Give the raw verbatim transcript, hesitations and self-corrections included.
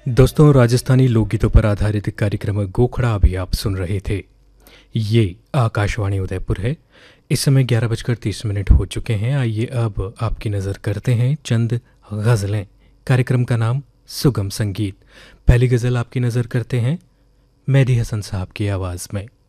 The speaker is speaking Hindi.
दोस्तों, राजस्थानी लोकगीतों पर आधारित कार्यक्रम गोखड़ा अभी आप सुन रहे थे। ये आकाशवाणी उदयपुर है। इस समय ग्यारह बजकर तीस मिनट हो चुके हैं। आइए अब आपकी नज़र करते हैं चंद गज़लें। कार्यक्रम का नाम सुगम संगीत। पहली गज़ल आपकी नज़र करते हैं मेहदी हसन साहब की आवाज़ में।